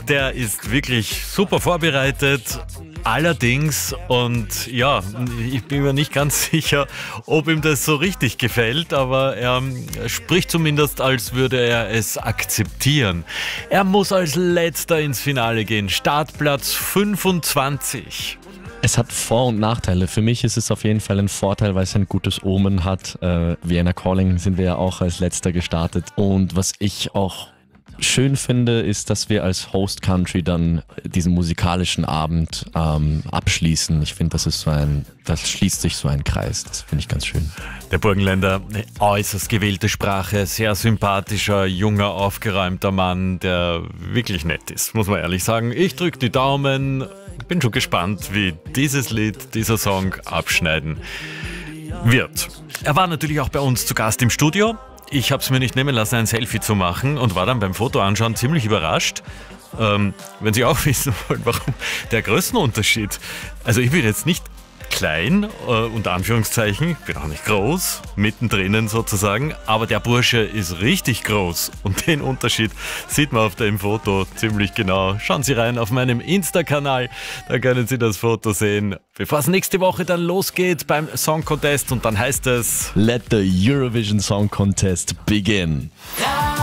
der ist wirklich super vorbereitet. Allerdings, und ja, ich bin mir nicht ganz sicher, ob ihm das so richtig gefällt, aber er spricht zumindest, als würde er es akzeptieren. Er muss als Letzter ins Finale gehen, Startplatz 25. Es hat Vor- und Nachteile. Für mich ist es auf jeden Fall ein Vorteil, weil es ein gutes Omen hat. Vienna Calling sind wir ja auch als Letzter gestartet. Und was ich auch schön finde, ist, dass wir als Host Country dann diesen musikalischen Abend abschließen. Ich finde, das schließt sich so ein Kreis. Das finde ich ganz schön. Der Burgenländer, eine äußerst gewählte Sprache, sehr sympathischer, junger, aufgeräumter Mann, der wirklich nett ist, muss man ehrlich sagen. Ich drücke die Daumen, bin schon gespannt, wie dieses Lied, dieser Song abschneiden wird. Er war natürlich auch bei uns zu Gast im Studio. Ich habe es mir nicht nehmen lassen, ein Selfie zu machen und war dann beim Foto anschauen ziemlich überrascht. Wenn Sie auch wissen wollen, warum der Größenunterschied. Also ich bin jetzt nicht klein, unter Anführungszeichen, bin auch nicht groß, mittendrin sozusagen, aber der Bursche ist richtig groß und den Unterschied sieht man auf dem Foto ziemlich genau. Schauen Sie rein auf meinem Insta-Kanal, da können Sie das Foto sehen, bevor es nächste Woche dann losgeht beim Song Contest und dann heißt es Let the Eurovision Song Contest begin.